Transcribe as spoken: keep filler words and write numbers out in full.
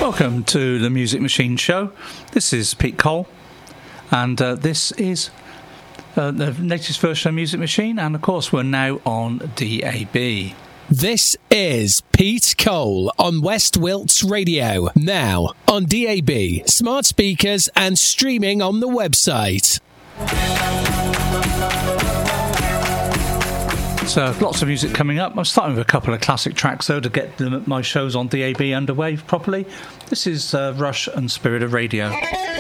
Welcome to the Music Machine Show. This is Pete Cole, and uh, this is uh, the latest version of Music Machine, and of course we're now on D A B. This is Pete Cole on West Wilts Radio, now on D A B, smart speakers and streaming on the website. So lots of music coming up. I'm starting with a couple of classic tracks though to get them, my shows on D A B underway properly. This is uh, Rush and Spirit of Radio.